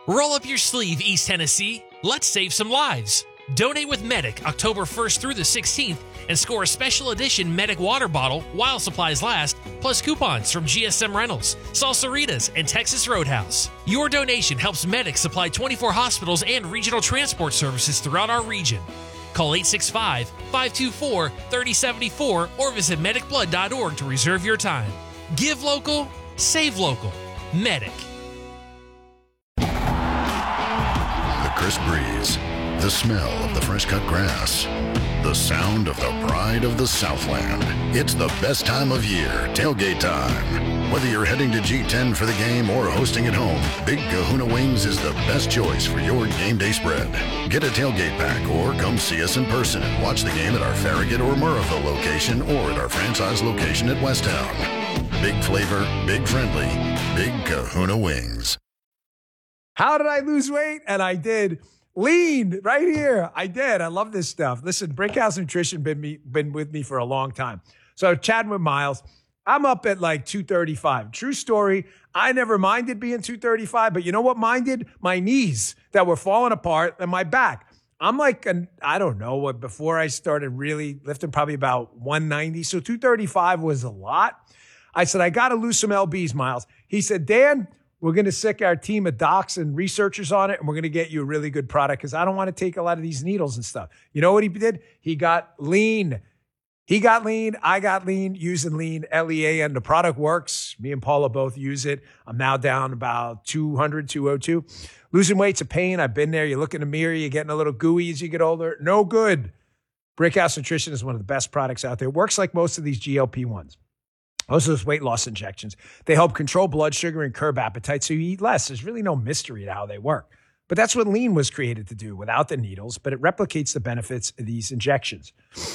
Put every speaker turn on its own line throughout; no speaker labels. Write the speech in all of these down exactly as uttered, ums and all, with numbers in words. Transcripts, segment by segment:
Roll up your sleeve, East Tennessee. Let's save some lives. Donate with Medic October first through the sixteenth and score a special edition Medic water bottle while supplies last, plus coupons from G S M Rentals, Salsaritas, and Texas Roadhouse. Your donation helps Medic supply twenty-four hospitals and regional transport services throughout our region. Call eight six five, five two four, three oh seven four or visit medic blood dot org to reserve your time. Give local, save local. Medic.
The crisp breeze, the smell of the fresh-cut grass, the sound of the pride of the Southland. It's the best time of year, tailgate time. Whether you're heading to G ten for the game or hosting at home, Big Kahuna Wings is the best choice for your game day spread. Get a tailgate pack or come see us in person and watch the game at our Farragut or Murrahville location or at our franchise location at Westtown. Big flavor, big friendly, Big Kahuna Wings.
How did I lose weight? And I did. Lean right here. I did. I love this stuff. Listen, Brickhouse Nutrition been me been with me for a long time. So chatting with Miles, I'm up at like two thirty-five. True story. I never minded being two thirty-five, but you know what minded? My knees that were falling apart and my back. I'm like, an, I don't know what, before I started really lifting, probably about one ninety. So two thirty-five was a lot. I said, I got to lose some L Bs, Miles. He said, Dan, we're going to sick our team of docs and researchers on it, and we're going to get you a really good product because I don't want to take a lot of these needles and stuff. You know what he did? He got lean. He got lean. I got lean using lean, L E A N. The product works. Me and Paula both use it. I'm now down about two hundred, two oh two. Losing weight's a pain. I've been there. You look in the mirror. You're getting a little gooey as you get older. No good. Brickhouse Nutrition is one of the best products out there. It works like most of these G L P ones. Most of those weight loss injections, they help control blood sugar and curb appetite so you eat less. There's really no mystery to how they work. But that's what lean was created to do without the needles, but it replicates the benefits of these injections.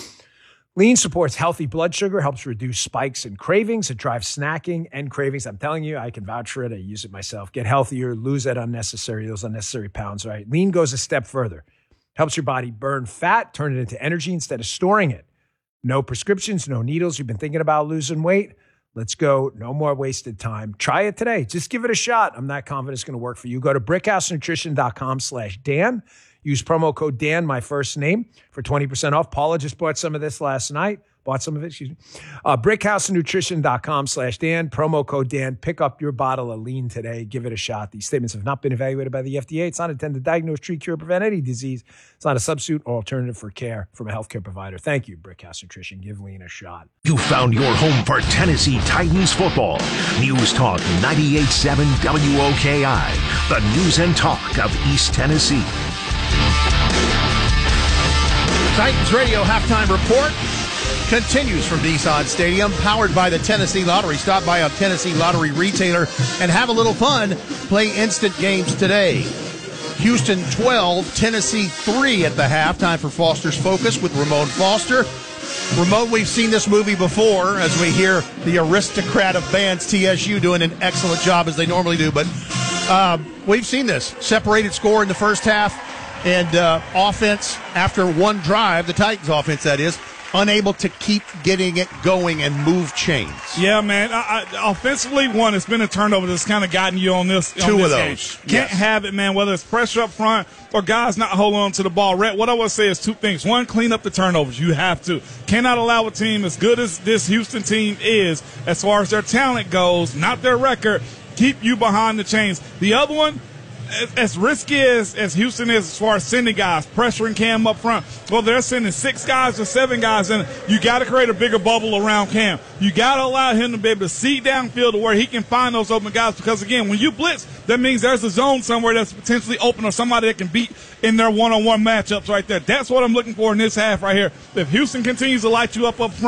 Lean supports healthy blood sugar, helps reduce spikes and cravings. It drives snacking and cravings. I'm telling you, I can vouch for it. I use it myself. Get healthier, lose that unnecessary, those unnecessary pounds, right? Lean goes a step further. Helps your body burn fat, turn it into energy instead of storing it. No prescriptions, no needles. You've been thinking about losing weight? Let's go. No more wasted time. Try it today. Just give it a shot. I'm not confident it's going to work for you. Go to brickhousenutrition.com slash Dan. Use promo code Dan, my first name, for twenty percent off. Paula just bought some of this last night. Bought some of it, excuse me. Uh, brickhousenutrition.com slash Dan. Promo code Dan. Pick up your bottle of lean today. Give it a shot. These statements have not been evaluated by the F D A. It's not intended to diagnose, treat, cure, or prevent any disease. It's not a substitute or alternative for care from a healthcare provider. Thank you, Brickhouse Nutrition. Give lean a shot.
You found your home for Tennessee Titans football. News Talk ninety-eight point seven W O K I, the news and talk of East Tennessee.
Titans Radio halftime report continues from Nissan Stadium, powered by the Tennessee Lottery. Stop by a Tennessee Lottery retailer and have a little fun. Play instant games today. Houston twelve, Tennessee three at the halftime for Foster's Focus with Ramon Foster. Ramon, we've seen this movie before as we hear the aristocrat of bands, T S U, doing an excellent job as they normally do. But uh, we've seen this. Separated score in the first half and uh, offense after one drive, the Titans offense that is, unable to keep getting it going and move chains.
Yeah, man. I, I, offensively, one, it's been a turnover that's kind of gotten you on this.
Two
on this
of those.
Game. Can't yes. have it, man, whether it's pressure up front or guys not holding on to the ball. Rhett, what I would say is two things. One, clean up the turnovers. You have to. Cannot allow a team as good as this Houston team is, as far as their talent goes, not their record, keep you behind the chains. The other one, as risky as, as Houston is as far as sending guys, pressuring Cam up front, well, they're sending six guys or seven guys in. You got to create a bigger bubble around Cam. You got to allow him to be able to see downfield to where he can find those open guys because, again, when you blitz, that means there's a zone somewhere that's potentially open or somebody that can beat in their one-on-one matchups right there. That's what I'm looking for in this half right here. If Houston continues to light you up up front,